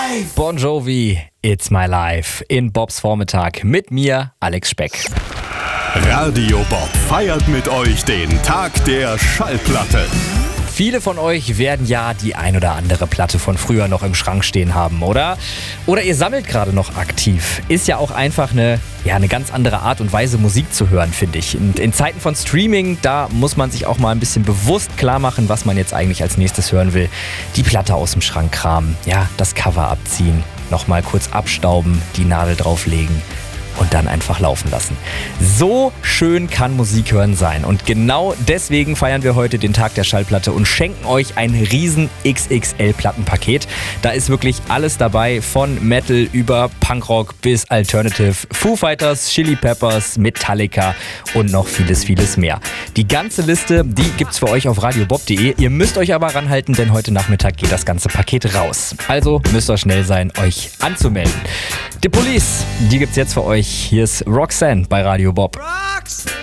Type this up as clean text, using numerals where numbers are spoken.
Bon Jovi, It's My Life in Bobs Vormittag mit mir, Alex Speck. Radio Bob feiert mit euch den Tag der Schallplatte. Viele von euch werden ja die ein oder andere Platte von früher noch im Schrank stehen haben, oder? Oder ihr sammelt gerade noch aktiv. Ist ja auch einfach eine ganz andere Art und Weise, Musik zu hören, finde ich. Und in Zeiten von Streaming, da muss man sich auch mal ein bisschen bewusst klar machen, was man jetzt eigentlich als nächstes hören will. Die Platte aus dem Schrank kramen, das Cover abziehen, nochmal kurz abstauben, die Nadel drauflegen und dann einfach laufen lassen. So schön kann Musik hören sein. Und genau deswegen feiern wir heute den Tag der Schallplatte und schenken euch ein riesen XXL-Plattenpaket. Da ist wirklich alles dabei, von Metal über Punkrock bis Alternative, Foo Fighters, Chili Peppers, Metallica und noch vieles, vieles mehr. Die ganze Liste, die gibt's für euch auf radiobob.de. Ihr müsst euch aber ranhalten, denn heute Nachmittag geht das ganze Paket raus. Also müsst ihr schnell sein, euch anzumelden. The Police, die gibt's jetzt für euch. Hier ist Roxanne bei Radio Bob.